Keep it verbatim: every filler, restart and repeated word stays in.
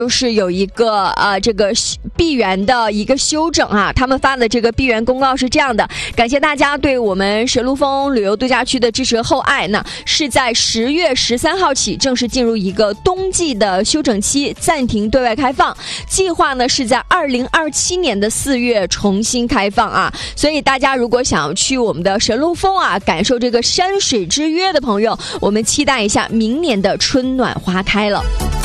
就是有一个呃这个闭园的一个休整啊，他们发的这个闭园公告是这样的：感谢大家对我们神鹿峰旅游度假区的支持厚爱，那是在十月十三号起正式进入一个冬季的休整期，暂停对外开放，计划呢是在二零二七年的四月重新开放啊。所以大家如果想要去我们的神鹿峰啊，感受这个山水之约的朋友，我们期待一下明年的春暖花开了。